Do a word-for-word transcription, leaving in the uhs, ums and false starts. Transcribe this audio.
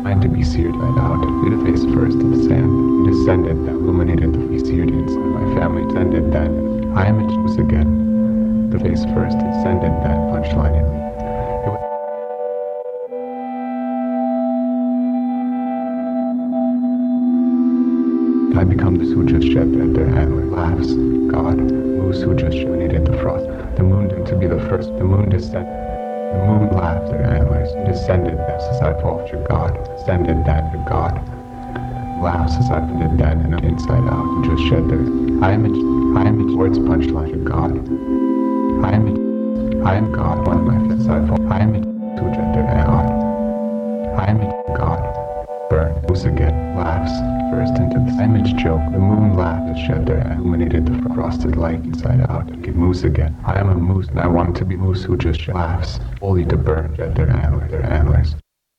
Mind to be seared right out. To the face first of the sand. Descended that illuminated the free seared inside. My family descended that. I am it was again. The face first descended that punchline in me. It was I become the who just shed at their antler laughs. God, moose who just illuminated the frost. The moon didn't to be the first. The moon descended. The moon laughed their antlers. Descended that as I fall to God. Descended that to God. Laughs as I did that and inside out and just shed their. I am it. I am it. Words punchline to God. I am it. I am God. One of my fists I fall. I am it. Who shed their God. I am it. God. Burn. Moose again. Laughs. First into the image joke. The moon laughed as shed their illuminated the frosted light inside out and get moose again. I am a moose and I want to be moose who just laughs. Only to burn shed their antlers. Their antlers.